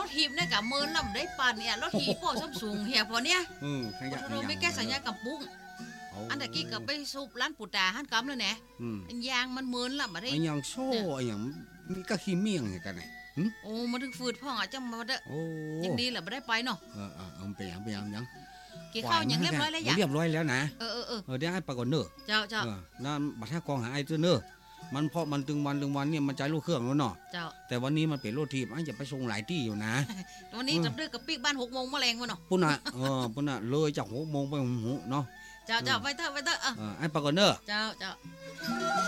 ถหีบเนี่ยกับเมินลำได้ปานเนี่ยรถหีบโป้ส้มสูงเหียพอเนี่ยขยะเราไม่แก้สัญญากับปุ้งอันตะกี้กับไปซุปร้านปูตาหันกำเลยแน่อันยางมันเมินลำมาได้อันยังโซ่อันยังมีก็ขี้เมี่ยงกันไหนโอ้มันถึงฝืดพ่องอ่ะจังมาเด้อยังดีแหละไม่ได้ไปเนาะไปยังกี่ข้าวยังเรียบร้อยแล้วยังเรียบร้อยแล้วนะเดี๋ยวให้ปากก่อนเนอะเจ้านั่นบัตรท่ากองหาไอ้ตัวเนอะมันเพราะมันตึงวันเนี่ยมันใจลูกเครื่องแล้วเนาะแต่วันนี้มันเป็นรถทีบจะไปส่งหลายที่อยู่นะวันนี้จับเดือกกับปีกบ้าน6 โมงแมลงวะเนาะปุ่นน่ะเลยจาก6 โมงไป6เนาะเจ้าไปเถอะไอ้ปากก่อนเนอะเจ้า